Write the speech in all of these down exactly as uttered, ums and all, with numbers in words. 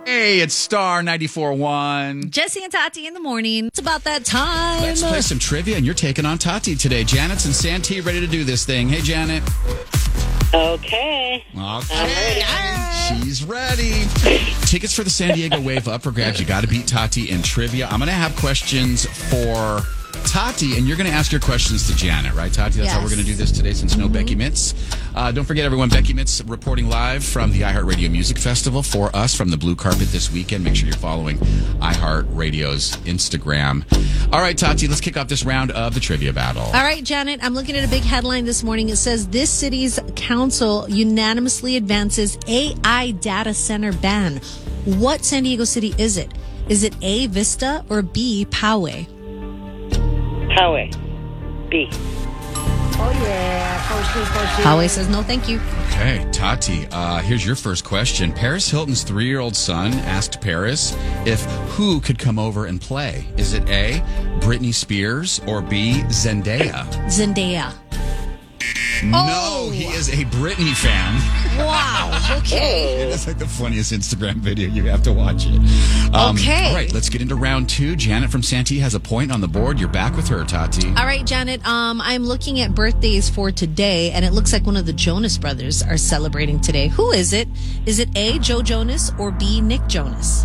Hey, it's Star ninety-four point one. Jesse and Tati in the morning. It's about that time. Let's play some trivia, and you're taking on Tati today. Janet's and Santee ready to do this thing. Hey, Janet. Okay. Okay. She's ready. Tickets for the San Diego Wave up for grabs. You got to beat Tati in trivia. I'm going to have questions for Tati, and you're going to ask your questions to Janet, right, Tati? That's yes. how we're going to do this today since no mm-hmm. Becky Mitz. Uh, don't forget, everyone, Becky Mitz reporting live from the iHeartRadio Music Festival for us from the blue carpet this weekend. Make sure you're following iHeartRadio's Instagram. All right, Tati, let's kick off this round of the trivia battle. All right, Janet, I'm looking at a big headline this morning. It says, this city's council unanimously advances A I data center ban. What San Diego city is it? Is it A, Vista, or B, Poway? Poway. B. Oh, yeah. Posty, posty. Poway says no, thank you. Okay, Tati, uh, here's your first question. Paris Hilton's three-year-old son asked Paris if who could come over and play. Is it A, Britney Spears, or B, Zendaya? Zendaya. No, Oh. he is a Britney fan. Wow. Okay. It's like the funniest Instagram video. You have to watch it. Um, Okay. All right, let's get into round two. Janet from Santee has a point on the board. You're back with her, Tati. All right, Janet, um, I'm looking at birthdays for today, and it looks like one of the Jonas Brothers are celebrating today. Who is it? Is it A, Joe Jonas, or B, Nick Jonas?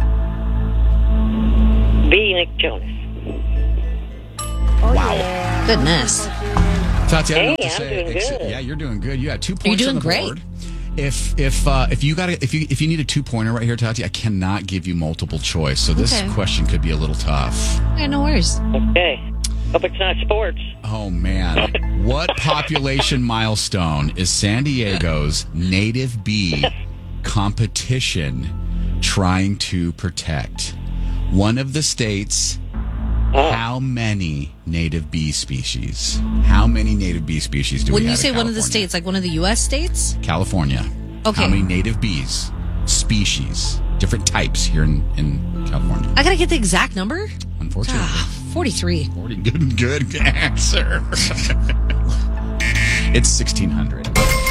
B, Nick Jonas. Oh, Wow. yeah. Goodness. Tati, I don't know Hey, what to I'm say. doing Except- good. yeah, you're doing good. You had two You're points doing on the great. board. If if uh, if you got if you if you need a two pointer right here, Tati, I cannot give you multiple choice. So this Okay. question could be a little tough. Yeah, no worries. Okay. Hope it's not sports. Oh man, what population milestone is San Diego's native bee competition trying to protect? One of the states. How many native bee species? How many native bee species do When we you have say in one of the California? states, like one of the U S states? California. Okay. How many native bees? Species. Different types here in, in California. I got to get the exact number? Unfortunately. Ah, forty-three. forty. Good, good answer. It's sixteen hundred.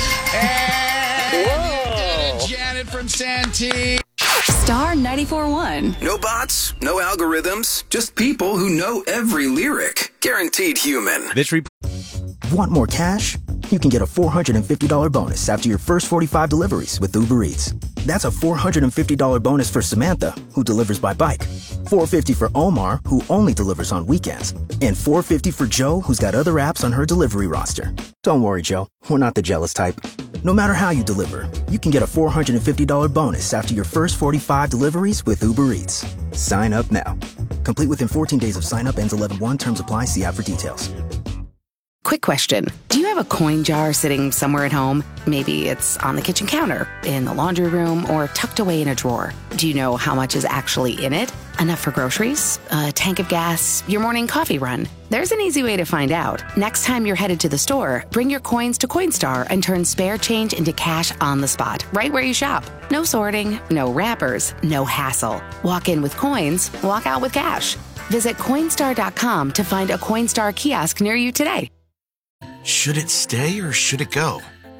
Hey, Janet from Santee. Star ninety-four point one. No bots, no algorithms, just people who know every lyric. Guaranteed human. This report. Want more cash? You can get a four hundred fifty dollars bonus after your first forty-five deliveries with Uber Eats. That's a four hundred fifty dollars bonus for Samantha, who delivers by bike. four hundred fifty dollars for Omar, who only delivers on weekends. And four hundred fifty dollars for Joe, who's got other apps on her delivery roster. Don't worry, Joe. We're not the jealous type. No matter how you deliver, you can get a four hundred fifty dollars bonus after your first forty-five deliveries with Uber Eats. Sign up now. Complete within fourteen days of sign up. Ends eleven one. Terms apply. See app for details. Quick question. Do you have a coin jar sitting somewhere at home? Maybe it's on the kitchen counter, in the laundry room, or tucked away in a drawer. Do you know how much is actually in it? Enough for groceries? A tank of gas? Your morning coffee run? There's an easy way to find out. Next time you're headed to the store, bring your coins to Coinstar and turn spare change into cash on the spot, right where you shop. No sorting, no wrappers, no hassle. Walk in with coins, walk out with cash. Visit Coinstar dot com to find a Coinstar kiosk near you today. Should it stay or should it go?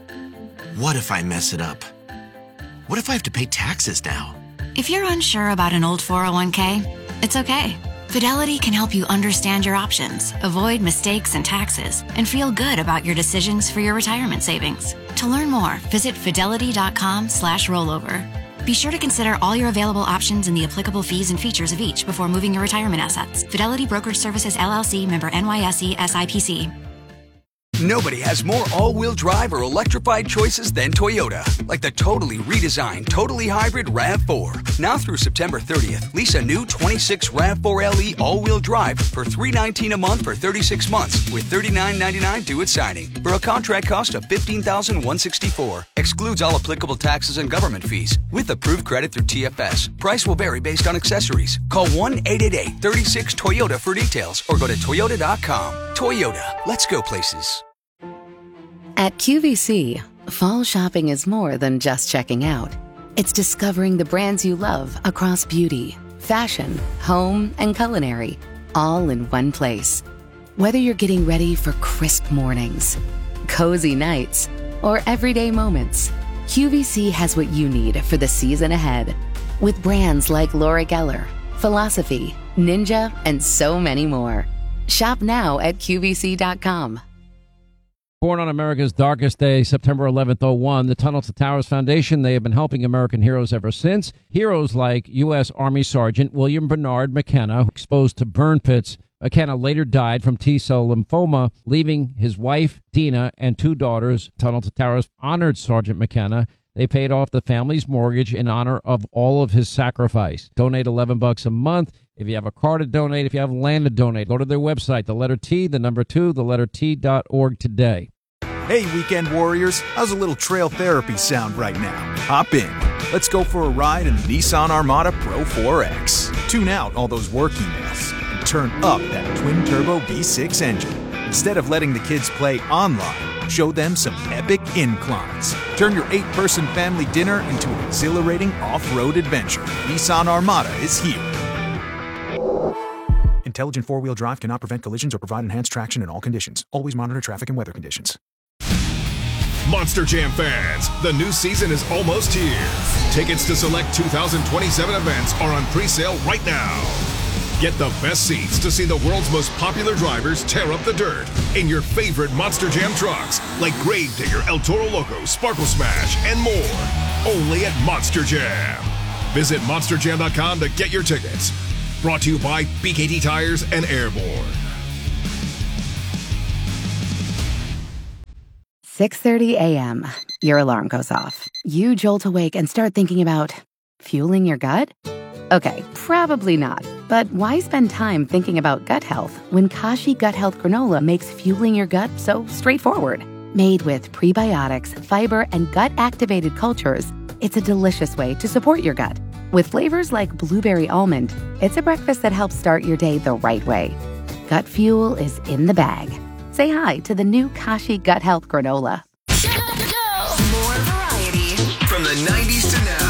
What if I mess it up? What if I have to pay taxes now? If you're unsure about an old four oh one k, it's okay. Fidelity can help you understand your options, avoid mistakes and taxes, and feel good about your decisions for your retirement savings. To learn more, visit fidelity dot com slash rollover. Be sure to consider all your available options and the applicable fees and features of each before moving your retirement assets. Fidelity Brokerage Services, L L C, member N Y S E, S I P C. Nobody has more all-wheel drive or electrified choices than Toyota. Like the totally redesigned, totally hybrid RAV four. Now through September thirtieth, lease a new twenty-six RAV four L E all-wheel drive for three hundred nineteen dollars a month for thirty-six months with thirty-nine ninety-nine due at signing. For a contract cost of fifteen thousand one hundred sixty-four dollars. Excludes all applicable taxes and government fees. With approved credit through T F S. Price will vary based on accessories. Call one eight eight eight, three six, Toyota for details or go to toyota dot com. Toyota, let's go places. At Q V C, fall shopping is more than just checking out. It's discovering the brands you love across beauty, fashion, home, and culinary, all in one place. Whether you're getting ready for crisp mornings, cozy nights, or everyday moments, Q V C has what you need for the season ahead. With brands like Laura Geller, Philosophy, Ninja, and so many more. Shop now at Q V C dot com. Born on America's darkest day, September eleventh, oh one, the Tunnel to Towers Foundation, they have been helping American heroes ever since. Heroes like U S. Army Sergeant William Bernard McKenna, exposed to burn pits. McKenna later died from T-cell lymphoma, leaving his wife, Dina, and two daughters. Tunnel to Towers honored Sergeant McKenna. They paid off the family's mortgage in honor of all of his sacrifice. Donate eleven bucks a month. If you have a car to donate, if you have land to donate, go to their website, the letter T, the number two, the letter T dot org today. Hey, weekend warriors, how's a little trail therapy sound right now? Hop in. Let's go for a ride in the Nissan Armada Pro four X. Tune out all those work emails and turn up that twin-turbo V six engine. Instead of letting the kids play online, show them some epic inclines. Turn your eight-person family dinner into an exhilarating off-road adventure. Nissan Armada is here. Intelligent four-wheel drive cannot prevent collisions or provide enhanced traction in all conditions. Always monitor traffic and weather conditions. Monster Jam fans, the new season is almost here. Tickets to select two thousand twenty-seven events are on pre-sale right now. Get the best seats to see the world's most popular drivers tear up the dirt in your favorite Monster Jam trucks, like Gravedigger, El Toro Loco, Sparkle Smash, and more. Only at Monster Jam. Visit monster jam dot com to get your tickets. Brought to you by B K T Tires and Airborne. six thirty a.m. Your alarm goes off. You jolt awake and start thinking about fueling your gut? Okay, probably not. But why spend time thinking about gut health when Kashi Gut Health Granola makes fueling your gut so straightforward? Made with prebiotics, fiber, and gut-activated cultures, it's a delicious way to support your gut. With flavors like blueberry almond, it's a breakfast that helps start your day the right way. Gut fuel is in the bag. Say hi to the new Kashi Gut Health Granola. More variety. From the nineties to now.